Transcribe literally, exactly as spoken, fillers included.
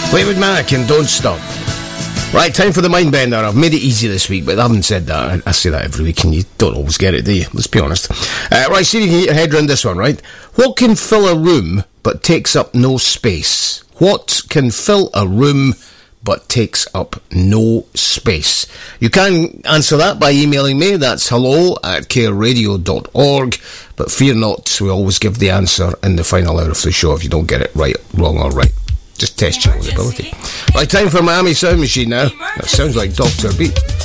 Fleetwood Mac and Don't Stop. Right, time for the mind bender. I've made it easy this week, but I haven't said that. I, I say that every week and you don't always get it, do you? Let's be honest. Uh, right, see if you can get your head around this one, right? What can fill a room but takes up no space? What can fill a room but takes up no space? You can answer that by emailing me. That's hello at care radio dot org. But fear not, we always give the answer in the final hour of the show if you don't get it right, wrong or right. Just test your own ability. Right, time for Miami Sound Machine now. That sounds like Doctor Beat.